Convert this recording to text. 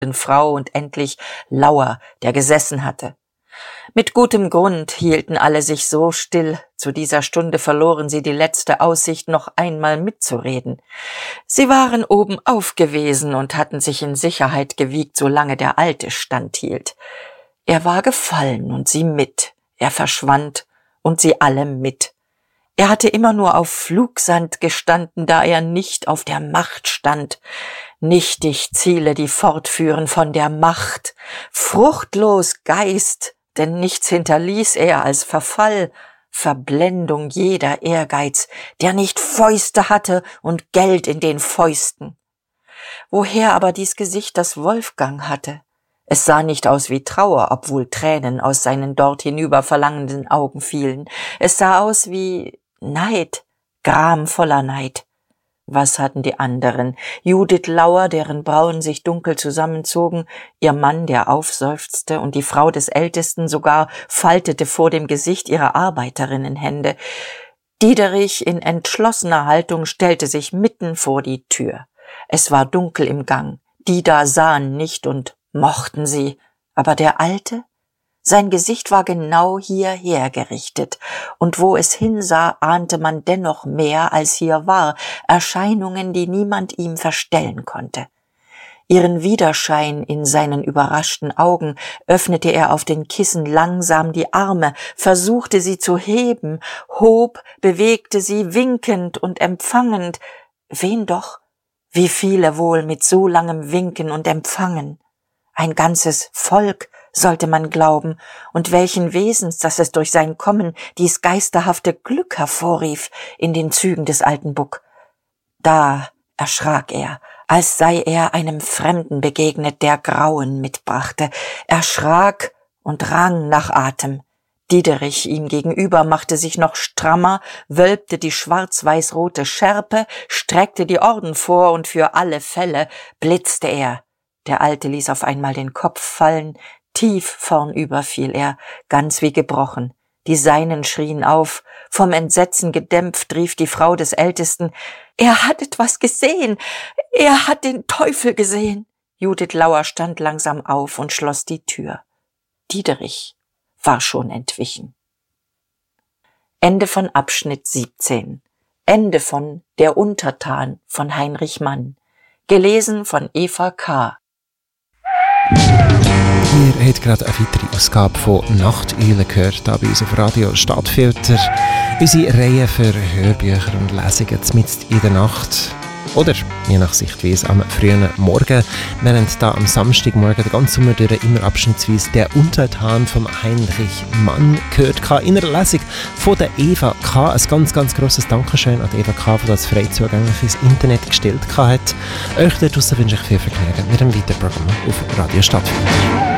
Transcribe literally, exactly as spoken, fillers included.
Frau und endlich Lauer, der gesessen hatte. Mit gutem Grund hielten alle sich so still, zu dieser Stunde verloren sie die letzte Aussicht, noch einmal mitzureden. Sie waren obenauf gewesen und hatten sich in Sicherheit gewiegt, solange der Alte standhielt. Er war gefallen und sie mit, er verschwand und sie alle mit. Er hatte immer nur auf Flugsand gestanden, da er nicht auf der Macht stand. Nichtig Ziele, die fortführen von der Macht, fruchtlos Geist, denn nichts hinterließ er als Verfall, Verblendung jeder Ehrgeiz, der nicht Fäuste hatte und Geld in den Fäusten. Woher aber dies Gesicht, das Wolfgang hatte? Es sah nicht aus wie Trauer, obwohl Tränen aus seinen dort hinüber verlangenden Augen fielen. Es sah aus wie Neid, gramvoller Neid. Was hatten die anderen? Judith Lauer, deren Brauen sich dunkel zusammenzogen, ihr Mann, der aufseufzte, und die Frau des Ältesten sogar faltete vor dem Gesicht ihrer Arbeiterinnenhände. Diederich in entschlossener Haltung stellte sich mitten vor die Tür. Es war dunkel im Gang. Die da sahen nicht und mochten sie. Aber der Alte? Sein Gesicht war genau hierher gerichtet, und wo es hinsah, ahnte man dennoch mehr, als hier war, Erscheinungen, die niemand ihm verstellen konnte. Ihren Widerschein in seinen überraschten Augen öffnete er auf den Kissen langsam die Arme, versuchte sie zu heben, hob, bewegte sie winkend und empfangend. Wen doch? Wie viele wohl mit so langem Winken und Empfangen? Ein ganzes Volk, sollte man glauben, und welchen Wesens, dass es durch sein Kommen dies geisterhafte Glück hervorrief in den Zügen des alten Buck. Da erschrak er, als sei er einem Fremden begegnet, der Grauen mitbrachte, erschrak und rang nach Atem. Diederich ihm gegenüber machte sich noch strammer, wölbte die schwarz-weiß-rote Schärpe, streckte die Orden vor, und für alle Fälle blitzte er. Der Alte ließ auf einmal den Kopf fallen, tief vornüber fiel er, ganz wie gebrochen. Die Seinen schrien auf, vom Entsetzen gedämpft rief die Frau des Ältesten: »Er hat etwas gesehen, er hat den Teufel gesehen!« Judith Lauer stand langsam auf und schloss die Tür. Diederich war schon entwichen. Ende von Abschnitt siebzehn. Ende von Der Untertan von Heinrich Mann. Gelesen von Eva K. Ihr habt gerade eine weitere Ausgabe von Nachteulen gehört, hier bei uns auf Radio Stadtfilter. Unsere Reihe für Hörbücher und Lesungen mitten in der Nacht. Oder, je nach Sichtweise, am frühen Morgen. Wir haben hier am Samstagmorgen den ganzen Sommer durch immer abschnittsweise «Der Untertan» von Heinrich Mann gehört. In einer Lesung von der Eva K. Ein ganz, ganz grosses Dankeschön an die Eva K., die das frei zugänglich ins Internet gestellt hat. Euch da draussen wünsche ich viel Vergnügen mit dem weiteren Programm auf Radio Stadtfilter.